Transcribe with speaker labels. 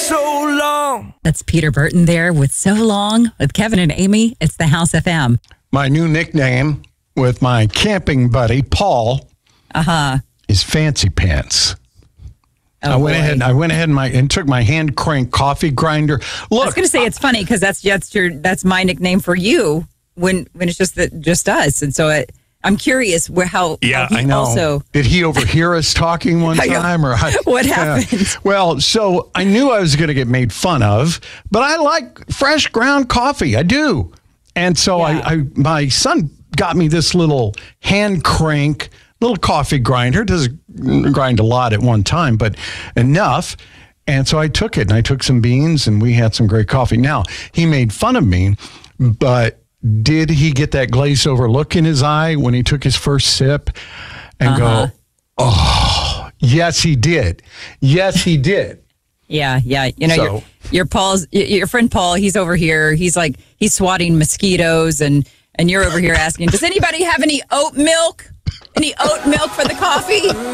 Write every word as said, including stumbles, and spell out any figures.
Speaker 1: so long.
Speaker 2: That's Peter Burton there with So Long with Kevin and Amy. It's the House F M.
Speaker 3: My new nickname with my camping buddy, Paul,
Speaker 2: uh-huh.
Speaker 3: is Fancy Pants.
Speaker 2: Oh,
Speaker 3: I went
Speaker 2: boy.
Speaker 3: ahead and I went ahead and, my, and took my hand crank coffee grinder. Look,
Speaker 2: I was going to say it's funny because that's that's your that's my nickname for you when when it's just that just us, and so it, I'm curious where how
Speaker 3: yeah,
Speaker 2: how he
Speaker 3: I know.
Speaker 2: Also,
Speaker 3: did he overhear us talking one time, or I,
Speaker 2: what happened?
Speaker 3: Yeah. Well, so I knew I was going to get made fun of, but I like fresh ground coffee. I do, and so
Speaker 2: Yeah.
Speaker 3: I, I my son got me this little hand crank. Little coffee grinder. It doesn't grind a lot at one time, but enough. And so I took it and I took some beans and we had some great coffee. Now, he made fun of me, but did he get that glazed over look in his eye when he took his first sip and
Speaker 2: uh-huh.
Speaker 3: go, oh, yes, he did. Yes, he did.
Speaker 2: Yeah, yeah. You know,
Speaker 3: So-
Speaker 2: your, your Paul's your friend Paul, he's over here. He's like, he's swatting mosquitoes and, and you're over here asking, does anybody have any oat milk? Any oat milk for the coffee?